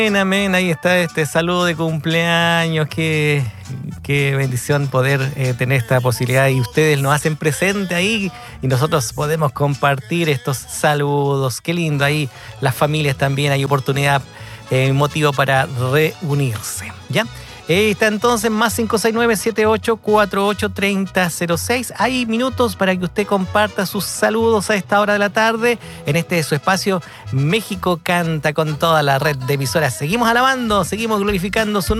Amén, ahí está este saludo de cumpleaños, qué bendición poder tener esta posibilidad y ustedes nos hacen presente ahí y nosotros podemos compartir estos saludos, qué lindo, ahí las familias también hay oportunidad, motivo para reunirse, ¿ya? Está entonces más 569-7848-3006. Hay minutos para que usted comparta sus saludos a esta hora de la tarde en este su espacio México Canta con toda la red de emisoras. Seguimos alabando, seguimos glorificando su nombre.